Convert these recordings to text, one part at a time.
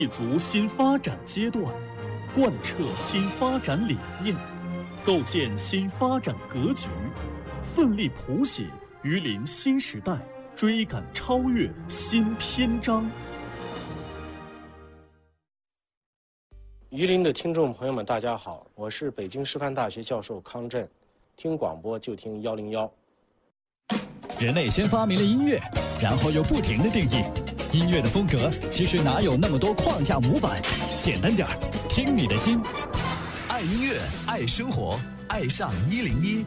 立足新发展阶段，贯彻新发展理念，构建新发展格局，奋力谱写榆林新时代，追赶超越新篇章。 榆林的听众朋友们，大家好，我是北京师范大学教授康震，听广播就听101。 人类先发明了音乐，然后又不停地定义音乐的风格，其实哪有那么多框架模板？简单点儿，听你的心。 爱音乐，爱生活，爱上101。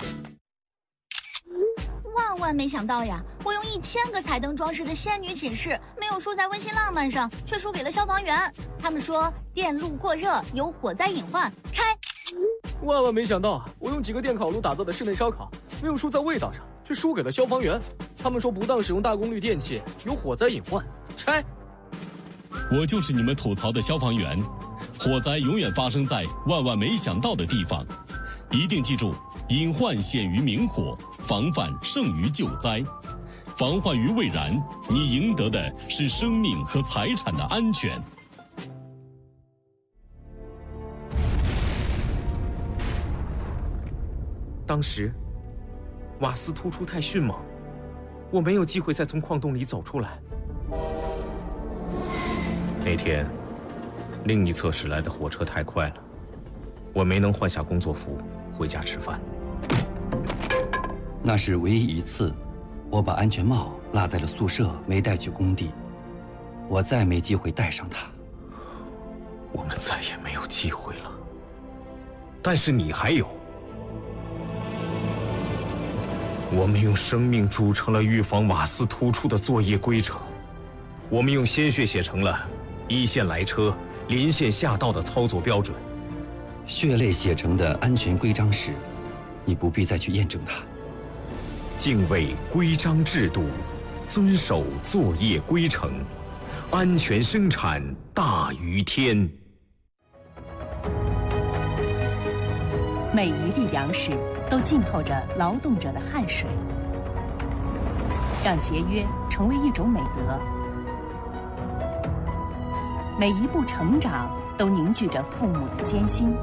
万没想到呀，我用1000个彩灯装饰的仙女寝室，没有输在温馨浪漫上，却输给了消防员。他们说电路过热有火灾隐患，拆。 万没想到，我用几个电烤炉打造的室内烧烤，没有输在味道上，却输给了消防员。他们说不当使用大功率电器有火灾隐患，拆。 我就是你们吐槽的消防员，火灾永远发生在万没想到的地方，一定记住，隐患显于明火，防范胜于救灾。防患于未然，你赢得的是生命和财产的安全。 当时瓦斯突出太迅猛，我没有机会再从矿洞里走出来。那天另一侧驶来的火车太快了，我没能换下工作服回家吃饭。 那是唯一一次我把安全帽落在了宿舍，没带去工地，我再没机会戴上它。 我们再也没有机会了，但是你还有。我们用生命铸成了预防瓦斯突出的作业规程，我们用鲜血写成了一线来车、临线下道的操作标准。 血泪写成的安全规章时，你不必再去验证它。 敬畏规章制度，遵守作业规程，安全生产大于天。 每一粒粮食都浸透着劳动者的汗水，让节约成为一种美德。每一步成长都凝聚着父母的艰辛，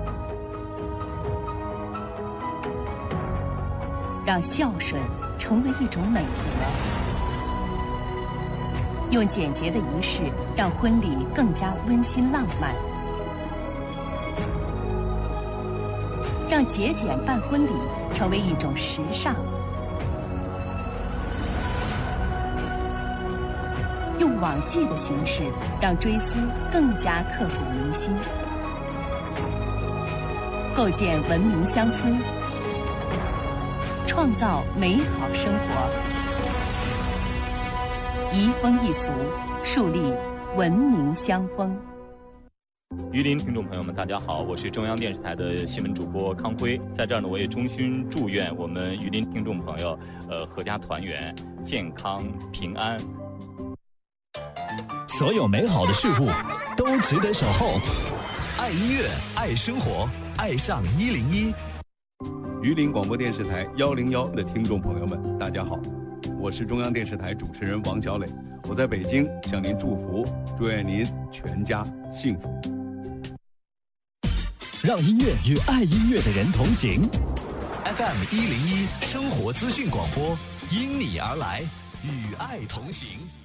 让孝顺成为一种美德。用简洁的仪式让婚礼更加温馨浪漫，让节俭办婚礼成为一种时尚，用网祭的形式让追思更加刻骨铭心，构建文明乡村，创造美好生活，移风易俗，树立文明乡风。 榆林听众朋友们，大家好，我是中央电视台的新闻主播康辉，在这儿呢，我也衷心祝愿我们榆林听众朋友，阖家团圆，健康平安。 所有美好的事物都值得守候。 爱音乐，爱生活，爱上101。 榆林广播电视台101的听众朋友们，大家好，我是中央电视台主持人王小磊，我在北京向您祝福，祝愿您全家幸福。 让音乐与爱音乐的人同行。 FM 101生活资讯广播，因你而来，与爱同行。